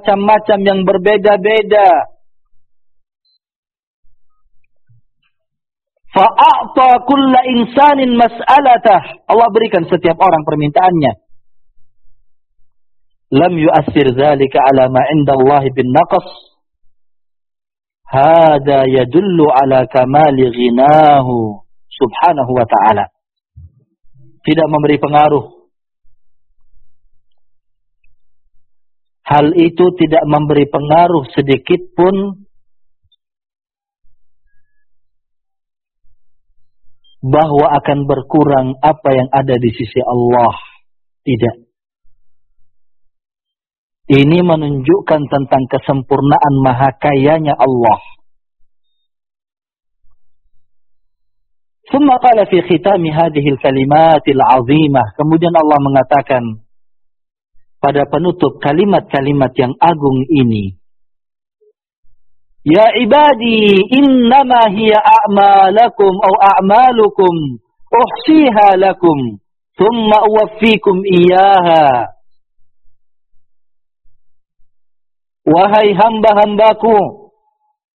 macam-macam yang berbeda-beda. Fa'a'ta kulla insanin mas'alatah. Allah berikan setiap orang permintaannya. Lam yu'assir dzalika ala ma 'inda Allah bin naqas. Hada yadullu ala kamali ghinahu subhanahu wa ta'ala. Tidak memberi pengaruh. Hal itu tidak memberi pengaruh sedikit pun bahwa akan berkurang apa yang ada di sisi Allah. Tidak. Ini menunjukkan tentang kesempurnaan maha kayanya Allah. Thumma qala fi khitami hadhihi al-kalimatil 'azimah. Kemudian Allah mengatakan pada penutup kalimat-kalimat yang agung ini, ya ibadi innama hiya a'malakum aw a'malukum uhsiha lakum thumma uwaffikum iyyaha. Wahai hamba-hambaku,